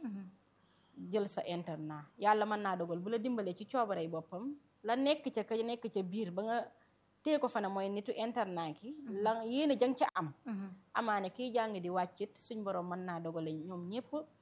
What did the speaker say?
jël sa internat yàlla mën naa dogal bu la dimbalee ci coobarey boppam la nekk ca biir ba nga tee ko fa ne mooy nitu internat ki la yéen a jang ca am amaane kiy jàng di wàccit suñ borom mën naa dogale ñoom ñëpp